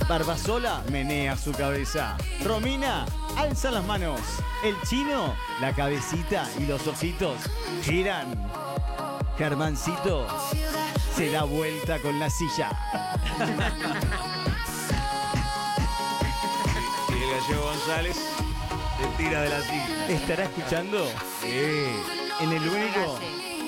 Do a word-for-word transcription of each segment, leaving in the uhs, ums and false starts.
Barbasola menea su cabeza. Romina alza las manos. El chino, la cabecita y los ositos giran. Germancito se da vuelta con la silla. Y el Gallego González se tira de la silla. ¿Estará escuchando? Sí. En el único.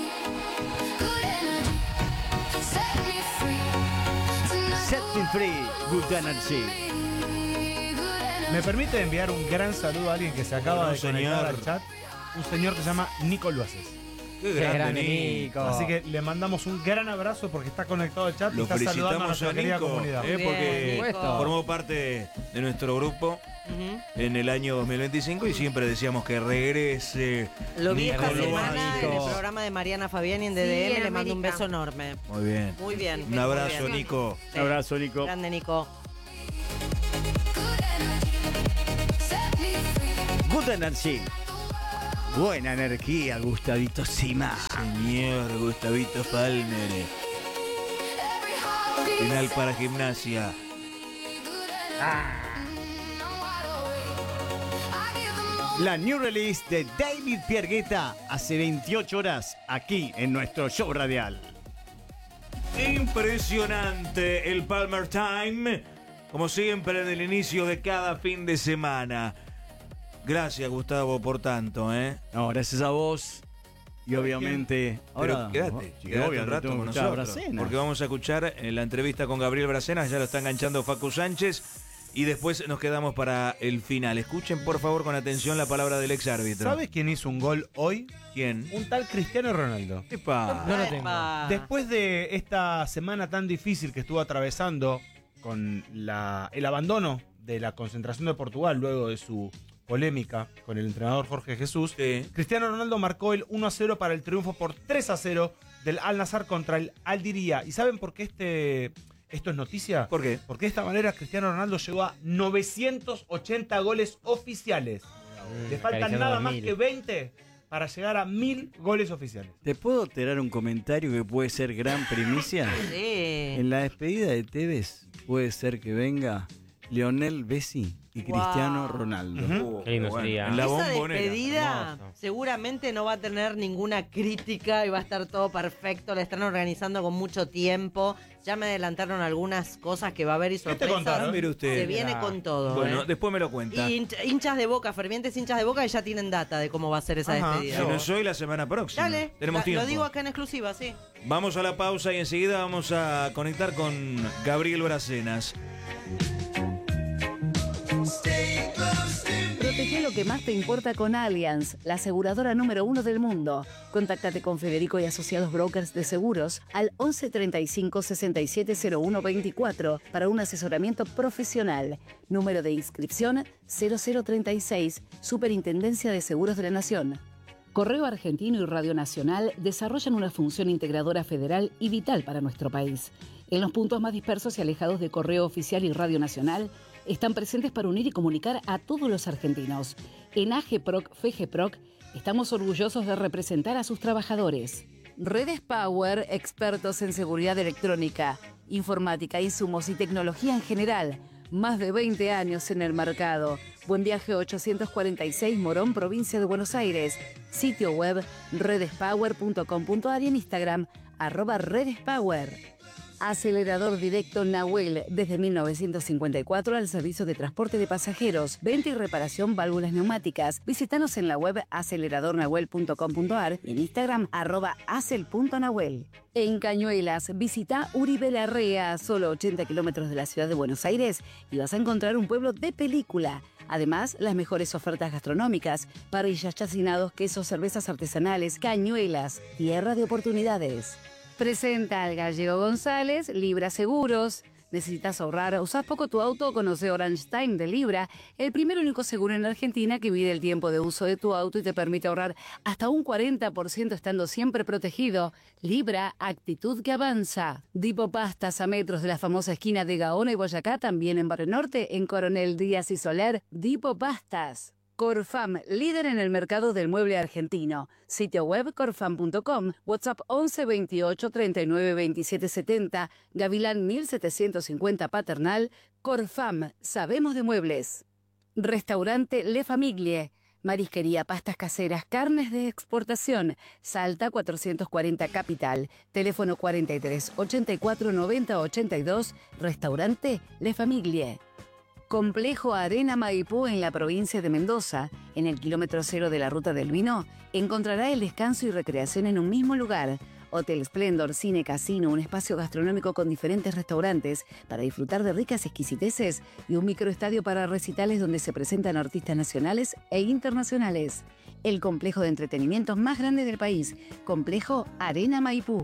Set me free, good energy. ¿Me permite enviar un gran saludo a alguien que se acaba Bueno, de conectar señor. al chat? Un señor que se llama Nico Luaces. Qué Qué grande, grande, Nico. Nico. Así que le mandamos un gran abrazo porque está conectado al chat y Lo está saludando a felicitamos nuestra a querida Nico, comunidad. eh, Bien, porque Nico. formó parte de nuestro grupo Ujú. en el año dos mil veinticinco y siempre decíamos que regrese. Lo vi esta Nico semana en el Luaces. programa de Mariana Fabiani en Sí, D D M. en Le mando un América. beso enorme. Muy bien. Muy bien. Un abrazo, Muy bien. Nico. Sí. Un abrazo, Nico. Grande, Nico. Good energy. Buena energía, Gustavito Sima. Señor Gustavito Palmer. Final para Gimnasia. La new release de David Piergueta hace veintiocho horas aquí en nuestro show radial. Impresionante el Palmer Time, como siempre en el inicio de cada fin de semana. Gracias, Gustavo, por tanto, ¿eh? No, gracias a vos. Y obviamente. Pero ahora, quédate, sí, quédate obvio, un rato tengo con que escuchar a nosotros. Bracena. Porque vamos a escuchar en la entrevista con Gabriel Bracena, ya lo está enganchando Facu Sánchez. Y después nos quedamos para el final. Escuchen, por favor, con atención la palabra del ex árbitro. ¿Sabes quién hizo un gol hoy? ¿Quién? Un tal Cristiano Ronaldo. Epa. No lo tengo. Epa. Después de esta semana tan difícil que estuvo atravesando con la, el abandono de la concentración de Portugal luego de su polémica con el entrenador Jorge Jesús, Sí. Cristiano Ronaldo marcó el uno a cero para el triunfo por tres a cero del Al Nassr contra el Al Diriyah. ¿Y saben por qué este, esto es noticia? ¿Por qué? Porque de esta manera Cristiano Ronaldo llegó a novecientos ochenta goles oficiales. Le faltan acariciando nada los más mil. que veinte para llegar a mil goles oficiales. ¿Te puedo tirar un comentario que puede ser gran primicia? Sí. En la despedida de Tevez puede ser que venga Lionel Messi y Wow. Cristiano Ronaldo. Uh, Qué lindo bueno, sería. en la Esa bombonera. despedida Hermoso. seguramente no va a tener ninguna crítica y va a estar todo perfecto. La están organizando con mucho tiempo. Ya me adelantaron algunas cosas que va a haber y te sorpresas. contaron? Mire usted. Se viene Mirá. con todo. Bueno, ¿eh? después me lo cuenta. Y hinch- hinchas de Boca, fervientes hinchas de Boca, y ya tienen data de cómo va a ser esa Ajá. despedida. Si no soy la semana próxima. Dale, Tenemos la- tiempo. lo digo acá en exclusiva, sí. Vamos a la pausa y enseguida vamos a conectar con Gabriel Bracenas. Protege lo que más te importa con Allianz, la aseguradora número uno del mundo. Contáctate con Federico y Asociados Brokers de Seguros al once treinta y cinco sesenta y siete cero uno veinticuatro para un asesoramiento profesional. Número de inscripción cero cero treinta y seis, Superintendencia de Seguros de la Nación. Correo Argentino y Radio Nacional desarrollan una función integradora federal y vital para nuestro país. En los puntos más dispersos y alejados de Correo Oficial y Radio Nacional, están presentes para unir y comunicar a todos los argentinos. En AGEPROC, FEGEPROC, estamos orgullosos de representar a sus trabajadores. Redes Power, expertos en seguridad electrónica, informática, insumos y tecnología en general. Más de veinte años en el mercado. Buen Viaje ochocientos cuarenta y seis, Morón, provincia de Buenos Aires. Sitio web redespower punto com punto ar y en Instagram, arroba redespower. Acelerador directo Nahuel, desde mil novecientos cincuenta y cuatro al servicio de transporte de pasajeros, venta y reparación válvulas neumáticas. Visítanos en la web acelerador nahuel punto com punto ar y en Instagram arroba acel punto nahuel. En Cañuelas, visita Uribe Larrea, solo ochenta kilómetros de la ciudad de Buenos Aires, y vas a encontrar un pueblo de película. Además, las mejores ofertas gastronómicas, parrillas, chacinados, quesos, cervezas artesanales. Cañuelas, tierra de oportunidades. Presenta al Gallego González, Libra Seguros. ¿Necesitas ahorrar? ¿Usás poco tu auto? Conoce Orange Time de Libra, el primer único seguro en Argentina que mide el tiempo de uso de tu auto y te permite ahorrar hasta un cuarenta por ciento estando siempre protegido. Libra, actitud que avanza. Dipo Pastas, a metros de la famosa esquina de Gaona y Boyacá, también en Barrio Norte, en Coronel Díaz y Soler. Dipo Pastas. Corfam, líder en el mercado del mueble argentino. Sitio web corfam punto com, WhatsApp once veintiocho treinta y nueve veintisiete setenta, Gavilán mil setecientos cincuenta Paternal. Corfam, sabemos de muebles. Restaurante Le Famiglie. Marisquería, pastas caseras, carnes de exportación. Salta cuatrocientos cuarenta Capital. Teléfono cuarenta y tres ochenta y cuatro noventa ochenta y dos. Restaurante Le Famiglie. Complejo Arena Maipú en la provincia de Mendoza, en el kilómetro cero de la Ruta del Vino, encontrará el descanso y recreación en un mismo lugar. Hotel Splendor, cine, casino, un espacio gastronómico con diferentes restaurantes para disfrutar de ricas exquisiteces y un microestadio para recitales donde se presentan artistas nacionales e internacionales. El complejo de entretenimientos más grande del país, Complejo Arena Maipú.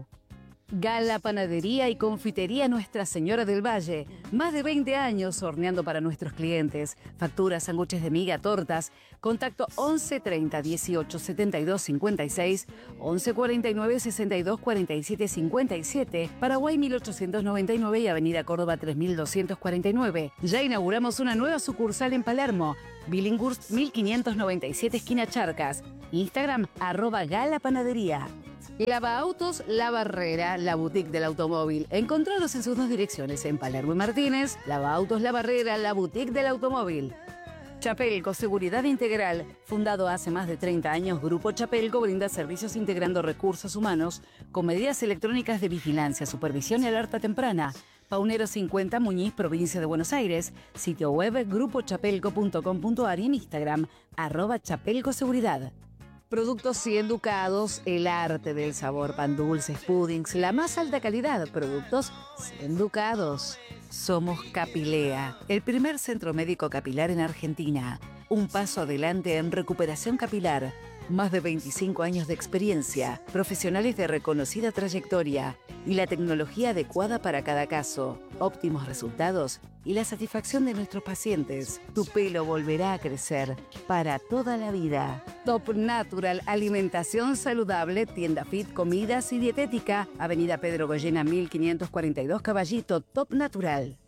Gala Panadería y Confitería Nuestra Señora del Valle. Más de veinte años horneando para nuestros clientes. Facturas, sándwiches de miga, tortas. Contacto once treinta dieciocho setenta y dos cincuenta y seis, once cuarenta y nueve sesenta y dos cuarenta y siete cincuenta y siete, Paraguay mil ochocientos noventa y nueve y Avenida Córdoba tres mil doscientos cuarenta y nueve. Ya inauguramos una nueva sucursal en Palermo. Billinghurst mil quinientos noventa y siete, esquina Charcas. Instagram, arroba Gala Panadería. Lava Autos La Barrera, la boutique del automóvil. Encontraros en sus dos direcciones, en Palermo y Martínez. Lava Autos La Barrera, la boutique del automóvil. Chapelco, seguridad integral. Fundado hace más de treinta años, Grupo Chapelco brinda servicios integrando recursos humanos con medidas electrónicas de vigilancia, supervisión y alerta temprana. Paunero cincuenta, Muñiz, provincia de Buenos Aires. Sitio web grupo chapelco punto com punto ar y en Instagram, arroba Chapelco Seguridad. Productos cien Ducados, el arte del sabor, pan dulces, puddings, la más alta calidad. Productos cien Ducados. Somos Capilea, el primer centro médico capilar en Argentina. Un paso adelante en recuperación capilar. Más de veinticinco años de experiencia, profesionales de reconocida trayectoria y la tecnología adecuada para cada caso. Óptimos resultados y la satisfacción de nuestros pacientes. Tu pelo volverá a crecer para toda la vida. Top Natural, alimentación saludable, tienda fit, comidas y dietética. Avenida Pedro Goyena mil quinientos cuarenta y dos Caballito, Top Natural.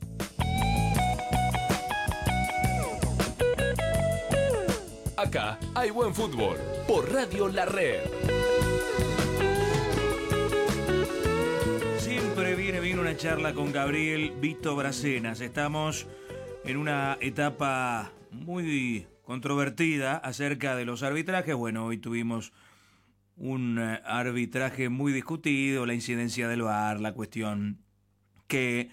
Acá hay buen fútbol por Radio La Red. Siempre viene bien una charla con Gabriel Vito Bracenas. Estamos en una etapa muy controvertida acerca de los arbitrajes. Bueno, hoy tuvimos un arbitraje muy discutido, la incidencia del V A R, la cuestión que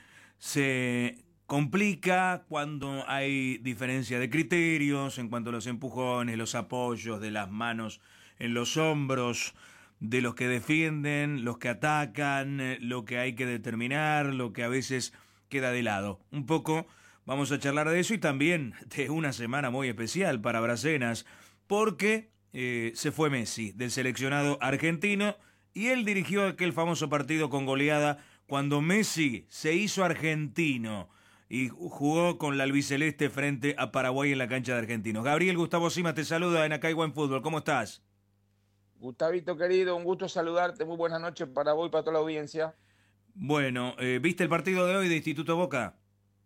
se complica cuando hay diferencia de criterios en cuanto a los empujones, los apoyos de las manos en los hombros de los que defienden, los que atacan, lo que hay que determinar, lo que a veces queda de lado. Un poco vamos a charlar de eso y también de una semana muy especial para Bracenas, porque eh, se fue Messi del seleccionado argentino y él dirigió aquel famoso partido con goleada cuando Messi se hizo argentino y jugó con la albiceleste frente a Paraguay en la cancha de Argentinos. Gabriel, Gustavo Sima te saluda en Acá hay buen fútbol. ¿Cómo estás? Gustavito querido, un gusto saludarte. Muy buenas noches para vos y para toda la audiencia. Bueno, eh, ¿viste el partido de hoy de Instituto Boca?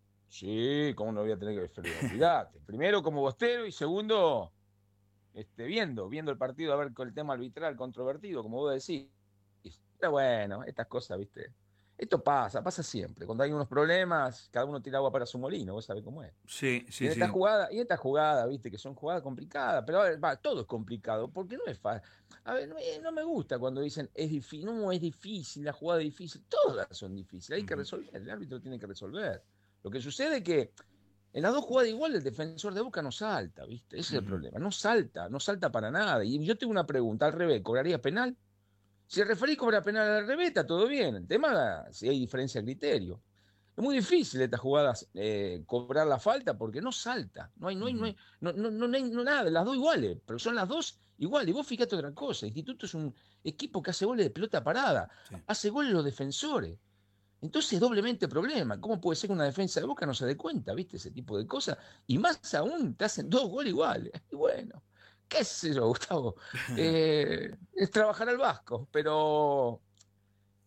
Sí, cómo no voy a tener que ver. Olvidate. Primero como bostero y segundo este, viendo, viendo el partido a ver con el tema arbitral controvertido, como vos decís. Pero bueno, estas cosas, viste. Esto pasa, pasa siempre. Cuando hay unos problemas, cada uno tira agua para su molino, vos sabés cómo es. Sí, sí, y en sí. esta jugada, y en esta jugada, viste, que son jugadas complicadas, pero a ver, va, todo es complicado, porque no es fácil. A ver, no, no me gusta cuando dicen es difícil, no es difícil, la jugada es difícil, todas son difíciles, hay que resolver, el árbitro tiene que resolver. Lo que sucede es que en las dos jugadas igual el defensor de Boca no salta, viste, ese es el problema, no salta, no salta para nada. Y yo tengo una pregunta, al revés, ¿cobrarías penal? Si el referí cobra penal al revés, está todo bien. El tema es si hay diferencia de criterio. Es muy difícil estas jugadas eh, cobrar la falta porque no salta. No hay, no hay, no hay, no, no, no, no hay no nada, las dos iguales, pero son las dos iguales. Y vos fíjate otra cosa, Instituto es un equipo que hace goles de pelota parada, sí. Hace goles los defensores. Entonces es doblemente problema. ¿Cómo puede ser que una defensa de Boca no se dé cuenta, viste, ese tipo de cosas? Y más aún, te hacen dos goles iguales. Y bueno. ¿Qué sé yo, Gustavo? Eh, es trabajar al vasco, pero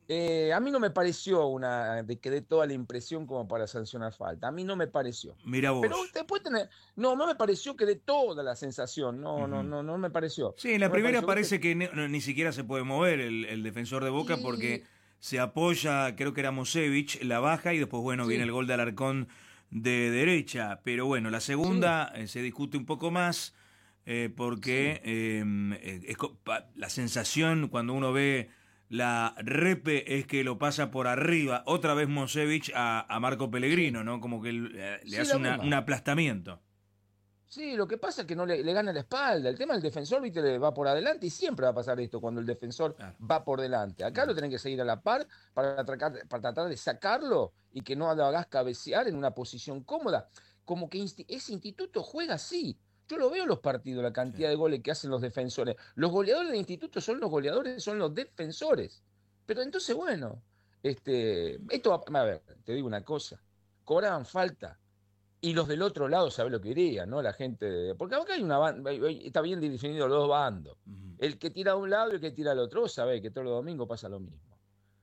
Eh, a mí no me pareció una de que dé toda la impresión como para sancionar falta. A mí no me pareció. Mira vos. Pero después tener, no, no me pareció que dé toda la sensación. No, Ujú. no, no, no me pareció. Sí, en la No me primera pareció, parece ¿viste? que ni, no- ni siquiera se puede mover el, el defensor de Boca Y- porque se apoya, creo que era Mosevich, la baja y después, bueno, Sí. viene el gol de Alarcón de derecha. Pero bueno, la segunda eh, se discute un poco más eh, porque eh, eh, es co- pa- la sensación cuando uno ve la repe es que lo pasa por arriba, otra vez Mosevich a, a Marco Pellegrino, ¿no? Como que eh, le Sí, hace la una- misma. un aplastamiento. Sí, lo que pasa es que no le, le gana la espalda. El tema del defensor, viste, le va por adelante y siempre va a pasar esto cuando el defensor Claro. va por delante. Acá lo tenés que seguir a la par para, tratar- para tratar de sacarlo y que no lo hagas cabecear en una posición cómoda. Como que insti- ese instituto juega así. Yo lo veo en los partidos, la cantidad Sí. de goles que hacen los defensores. Los goleadores del instituto son los goleadores, son los defensores. Pero entonces, bueno, este, esto va- a ver, te digo una cosa. Cobraban falta. Y los del otro lado, ¿sabes lo que dirían, no? La gente. de- Porque acá hay una banda, está bien definido los dos bandos. Ujú. El que tira a un lado y el que tira al otro. Vos sabés que todos los domingos pasa lo mismo.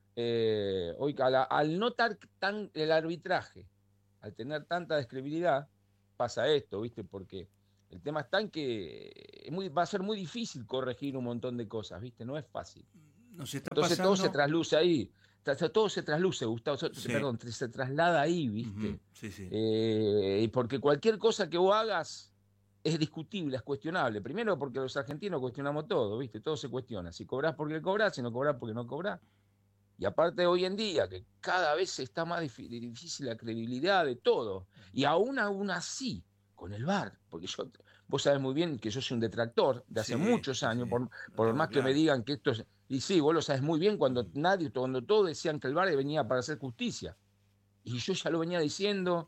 Eh, hoy, a la- al no tar- tan el arbitraje, al tener tanta descredibilidad, pasa esto, ¿viste? Porque el tema está en que es muy, va a ser muy difícil corregir un montón de cosas, ¿viste? No es fácil. Nos está Entonces todo se pasando... trasluce ahí. Tra- Todo se trasluce, Gustavo. so- Sí. Perdón, se traslada ahí, ¿viste? Ujú, sí, sí. Eh, y porque cualquier cosa que vos hagas es discutible, es cuestionable. Primero porque los argentinos cuestionamos todo, ¿viste? Todo se cuestiona. Si cobrás porque cobrás, si no cobrás porque no cobrás. Y aparte hoy en día, que cada vez está más difí- difícil la credibilidad de todo. Y aún aún así, con el V A R, porque yo, vos sabés muy bien que yo soy un detractor de hace Sí, muchos sí, años, sí. por, Lo por tengo más que claro. me digan que esto es... Y sí, vos lo sabés muy bien cuando nadie, cuando todos decían que el V A R venía para hacer justicia. Y yo ya lo venía diciendo,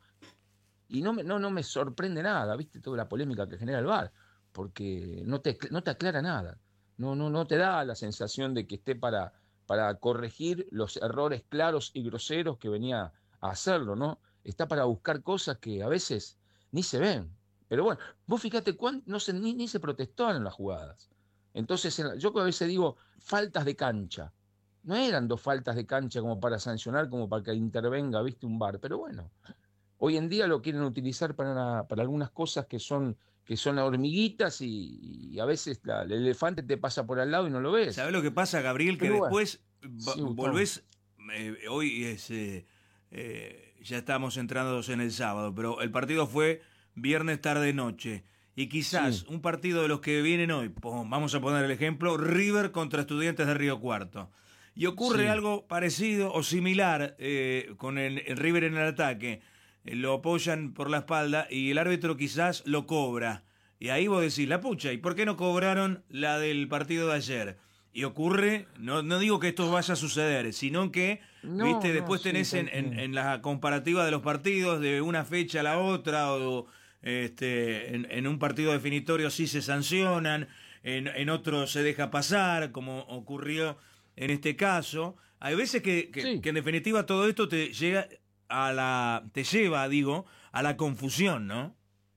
y no me, no, no me sorprende nada, ¿viste? Toda la polémica que genera el V A R, porque no te, no te aclara nada. No, no, no te da la sensación de que esté para, para corregir los errores claros y groseros que venía a hacerlo, ¿no? Está para buscar cosas que a veces ni se ven. Pero bueno, vos fíjate, cuán, no se, ni, ni se protestaron las jugadas. Entonces, en la- yo a veces digo, faltas de cancha. No eran dos faltas de cancha como para sancionar, como para que intervenga, viste, un V A R. Pero bueno, hoy en día lo quieren utilizar para, para algunas cosas que son, que son hormiguitas y, y a veces la- el elefante te pasa por al lado y no lo ves. ¿Sabés lo que pasa, Gabriel? Que Pero bueno, después va- sí, Gustavo. volvés, eh, hoy es, eh, eh, ya estamos entrando en el sábado, pero el partido fue viernes tarde noche. Y quizás Sí. un partido de los que vienen hoy, pum, vamos a poner el ejemplo, River contra Estudiantes de Río Cuarto. Y ocurre Sí. algo parecido o similar eh, con el, el River en el ataque. Eh, lo apoyan por la espalda y el árbitro quizás lo cobra. Y ahí vos decís, la pucha, ¿y por qué no cobraron la del partido de ayer? Y ocurre, no, no digo que esto vaya a suceder, sino que, No, viste, no, después sí, tenés te en, en- entiendo. en la comparativa de los partidos de una fecha a la otra, o este, en, en un partido definitorio sí se sancionan, en, en otro se deja pasar, como ocurrió en este caso. Hay veces que, que, Sí. que en definitiva todo esto te llega a la, te lleva, digo, a la confusión, ¿no?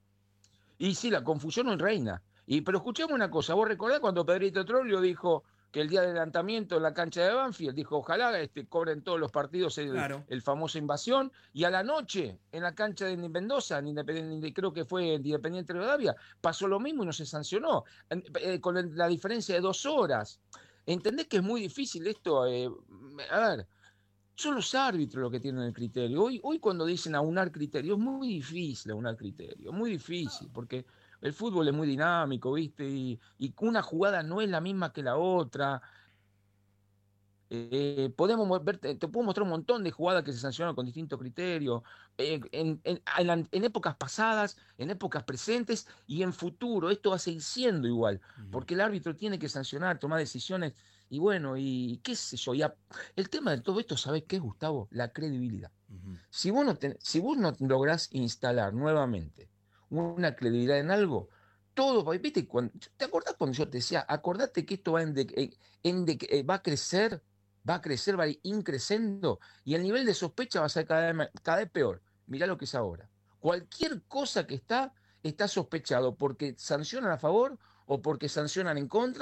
Y sí, la confusión no es reina. Y, pero escuchemos una cosa, vos recordás cuando Pedrito Troglio dijo que el día del adelantamiento en la cancha de Banfield, dijo, ojalá este, cobren todos los partidos el, Claro. el famoso invasión, y a la noche, en la cancha de Mendoza, en Independiente- creo que fue en Independiente de Rivadavia, pasó lo mismo y no se sancionó, en- eh, con el- la diferencia de dos horas. ¿Entendés que es muy difícil esto? Eh, a ver, son los árbitros los que tienen el criterio. Hoy, hoy cuando dicen aunar criterio, es muy difícil aunar criterio, muy difícil, porque el fútbol es muy dinámico, ¿viste? Y, y una jugada no es la misma que la otra. Eh, podemos mo- ver, te, te puedo mostrar un montón de jugadas que se sancionaron con distintos criterios, eh, en, en- en la- en épocas pasadas, en épocas presentes y en futuro. Esto va a seguir siendo igual, porque el árbitro tiene que sancionar, tomar decisiones, y bueno, y qué sé yo. Y a- el tema de todo esto, ¿sabés qué es, Gustavo? La credibilidad. Ujú. Si vos no, ten- si vos no lográs instalar nuevamente una credibilidad en algo, todo va, ¿viste? Cuando, ¿te acordás cuando yo te decía, acordate que esto va, en de- en- en de- eh, va a crecer, va a crecer, va a ir increciendo, y el nivel de sospecha va a ser cada vez, ma- cada vez peor? Mirá lo que es ahora. Cualquier cosa que está, está sospechado porque sancionan a favor, o porque sancionan en contra,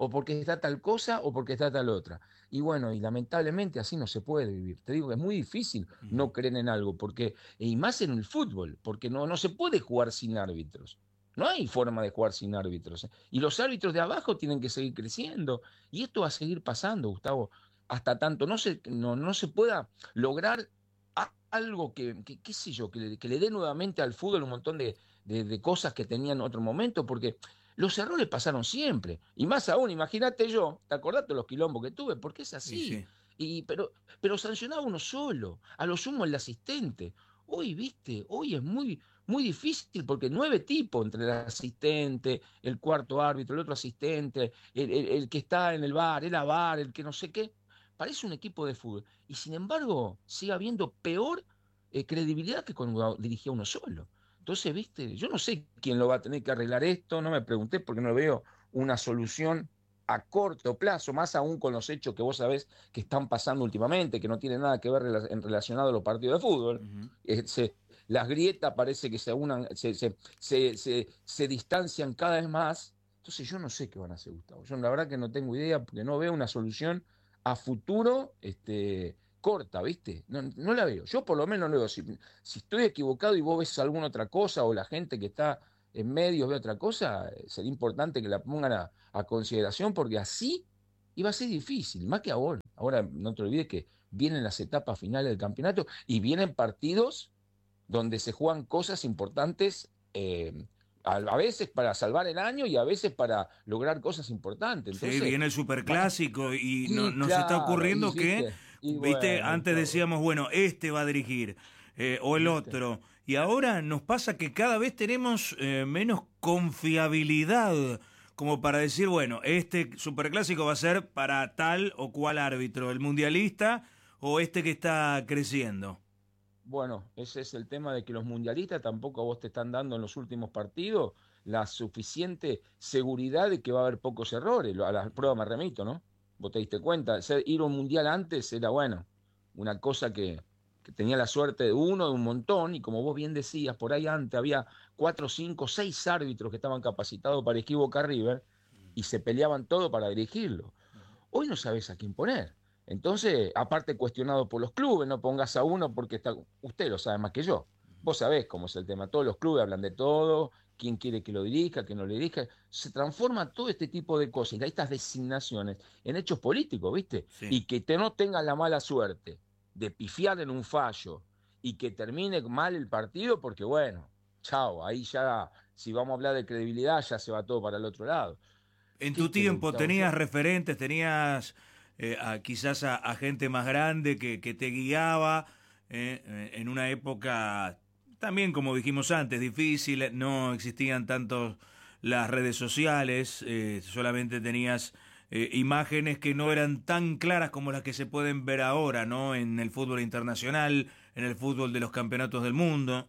o porque está tal cosa, o porque está tal otra. Y bueno, y lamentablemente así no se puede vivir. Te digo que es muy difícil no creer en algo, porque, y más en el fútbol, porque no, no se puede jugar sin árbitros. No hay forma de jugar sin árbitros. ¿eh? Y los árbitros de abajo tienen que seguir creciendo. Y esto va a seguir pasando, Gustavo, hasta tanto no se, no, no se pueda lograr a, algo que, que, qué sé yo, que le, que le dé nuevamente al fútbol un montón de, de, de cosas que tenía en otro momento, porque los errores pasaron siempre. Y más aún, imagínate yo, ¿te acordás de los quilombos que tuve? Porque es así. Sí, sí. Y, pero, pero sancionaba uno solo, a lo sumo el asistente. Hoy, viste, hoy es muy, muy difícil porque nueve tipos entre el asistente, el cuarto árbitro, el otro asistente, el, el, el que está en el bar, el avar, el que no sé qué. Parece un equipo de fútbol. Y sin embargo, sigue habiendo peor eh, credibilidad que cuando dirigía uno solo. Entonces, viste, yo no sé quién lo va a tener que arreglar esto, no me pregunté porque no veo una solución a corto plazo, más aún con los hechos que vos sabés que están pasando últimamente, que no tienen nada que ver en relacionado a los partidos de fútbol. Uh-huh. eh, se, las grietas parece que se unan, se, se, se, se, se distancian cada vez más. Entonces yo no sé qué van a hacer, Gustavo. Yo la verdad que no tengo idea porque no veo una solución a futuro este, corta, ¿viste? No, no la veo. Yo por lo menos no la veo. Si, si estoy equivocado y vos ves alguna otra cosa o la gente que está en medios ve otra cosa, sería importante que la pongan a, a consideración porque así iba a ser difícil, más que ahora. Ahora no te olvides que vienen las etapas finales del campeonato y vienen partidos donde se juegan cosas importantes eh, a, a veces para salvar el año y a veces para lograr cosas importantes. Entonces, sí, viene el superclásico y sí, no, nos claro, está ocurriendo y, que, viste, y viste bueno, antes todo. decíamos, bueno, este va a dirigir eh, o el ¿Viste? otro. Y ahora nos pasa que cada vez tenemos eh, menos confiabilidad como para decir, bueno, este superclásico va a ser para tal o cual árbitro, el mundialista o este que está creciendo. Bueno, ese es el tema de que los mundialistas tampoco a vos te están dando en los últimos partidos la suficiente seguridad de que va a haber pocos errores. A las pruebas me remito, ¿no? Vos te diste cuenta, ser, ir a un mundial antes era, bueno, una cosa que, que tenía la suerte de uno, de un montón, y como vos bien decías, por ahí antes había cuatro, cinco, seis árbitros que estaban capacitados para dirigir Boca River y se peleaban todo para dirigirlo. Hoy no sabés a quién poner. Entonces, aparte cuestionado por los clubes, no pongas a uno porque está, usted lo sabe más que yo. Vos sabés cómo es el tema. Todos los clubes hablan de todo, quién quiere que lo dirija, que no lo dirija. Se transforma todo este tipo de cosas, y estas designaciones, en hechos políticos, ¿viste? Sí. Y que te no tengan la mala suerte de pifiar en un fallo y que termine mal el partido, porque bueno, chao, ahí ya, si vamos a hablar de credibilidad, ya se va todo para el otro lado. En tu tiempo tenías referentes, tenías eh, a, quizás a, a gente más grande que, que te guiaba eh, en una época también, como dijimos antes, difícil, no existían tanto las redes sociales, eh, solamente tenías eh, imágenes que no eran tan claras como las que se pueden ver ahora, ¿no? En el fútbol internacional, en el fútbol de los campeonatos del mundo.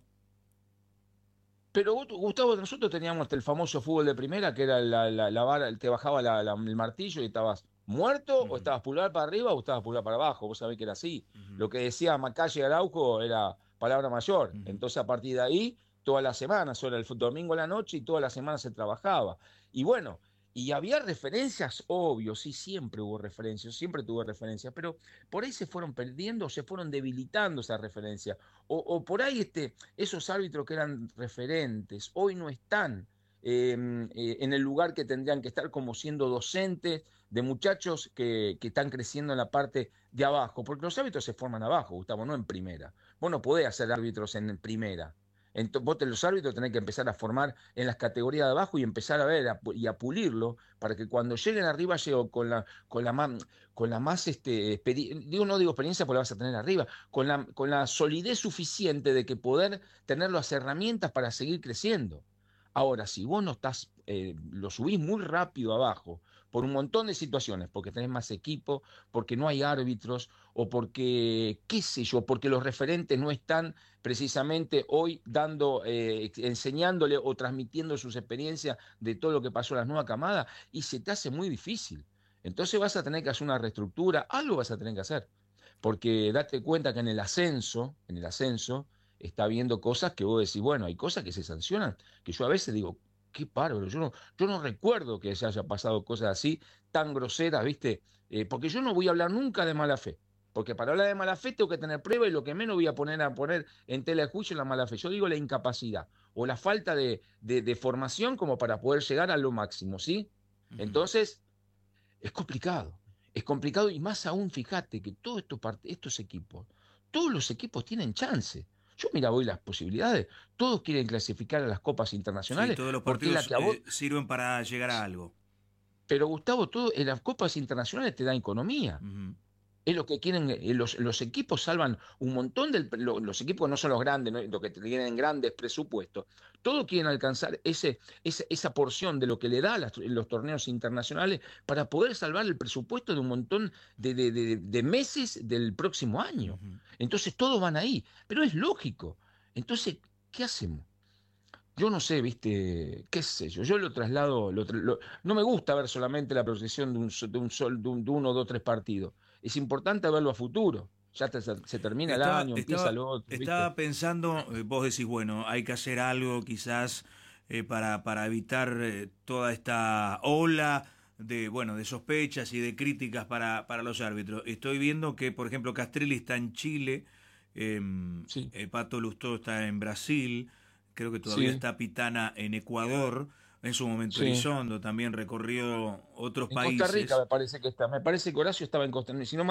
Pero Gustavo, nosotros teníamos el famoso fútbol de primera, que era la, la, la vara, te bajaba la, la, el martillo y estabas muerto, uh-huh. o estabas pulgar para arriba o estabas pulgar para abajo, vos sabés que era así. Uh-huh. Lo que decía Macalle Araujo era palabra mayor. Uh-huh. Entonces a partir de ahí, todas las semanas, era el domingo a la noche y todas las semanas se trabajaba. Y bueno, y había referencias, obvio, sí, siempre hubo referencias, siempre tuve referencias, pero por ahí se fueron perdiendo, se fueron debilitando esas referencias. O, o por ahí este, esos árbitros que eran referentes, hoy no están eh, eh, en el lugar que tendrían que estar, como siendo docentes de muchachos que, que están creciendo en la parte de abajo, porque los árbitros se forman abajo, Gustavo, no en primera. Vos no podés hacer árbitros en primera. Entonces, vos te, los árbitros tenés que empezar a formar en las categorías de abajo y empezar a ver a, y a pulirlo para que cuando lleguen arriba lleguen con la, con la más, con la más este, digo, no digo experiencia porque la vas a tener arriba, con la, con la solidez suficiente de que poder tener las herramientas para seguir creciendo. Ahora, si vos no estás, eh, lo subís muy rápido abajo, por un montón de situaciones, porque tenés más equipo, porque no hay árbitros, o porque, qué sé yo, porque los referentes no están precisamente hoy dando, eh, enseñándole o transmitiendo sus experiencias de todo lo que pasó a las nuevas camadas, y se te hace muy difícil. Entonces vas a tener que hacer una reestructura, algo vas a tener que hacer, porque date cuenta que en el ascenso, en el ascenso, está viendo cosas que vos decís, bueno, hay cosas que se sancionan, que yo a veces digo, qué bárbaro, yo no, yo no recuerdo que se haya pasado cosas así, tan groseras, ¿viste? Eh, porque yo no voy a hablar nunca de mala fe. Porque para hablar de mala fe tengo que tener prueba y lo que menos voy a poner a poner en tela de juicio es la mala fe. Yo digo la incapacidad o la falta de, de, de formación como para poder llegar a lo máximo, ¿sí? Uh-huh. Entonces, es complicado. Es complicado y más aún, fíjate que todos estos, estos equipos, todos los equipos tienen chance. Yo mira hoy las posibilidades. Todos quieren clasificar a las copas internacionales. Sí, todos los partidos la vos... eh, sirven para llegar a algo. Pero Gustavo, todo, en las copas internacionales te da economía. Uh-huh. Es lo que quieren, los, los equipos salvan un montón de los, los equipos no son los grandes, ¿no? Los que tienen grandes presupuestos. Todos quieren alcanzar ese, ese, esa porción de lo que le da a las, los torneos internacionales para poder salvar el presupuesto de un montón de, de, de, de meses del próximo año. Uh-huh. Entonces todos van ahí, pero es lógico. Entonces, ¿qué hacemos? Yo no sé, viste, qué sé yo, yo lo traslado, lo, lo, no me gusta ver solamente la procesión de un, de un sol, de, un, de uno, dos, tres partidos. Es importante verlo a futuro. Ya te, se termina estaba, el año, estaba, empieza lo otro. Estaba ¿viste? pensando, vos decís, bueno, hay que hacer algo quizás eh, para, para evitar eh, toda esta ola de, bueno, de sospechas y de críticas para, para los árbitros. Estoy viendo que, por ejemplo, Castrelli está en Chile, eh, sí. eh, Pato Lustó está en Brasil, creo que todavía sí. está Pitana en Ecuador. En su momento sí. Elizondo también recorrió otros en países. Costa Rica me parece que está. Me parece que Horacio estaba en Costa Rica. Si no